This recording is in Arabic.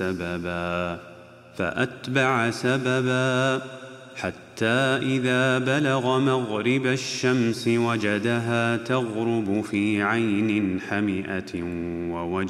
سببا فأتبع سببا حتى إذا بلغ مغرب الشمس وجدها تغرب في عين حمئة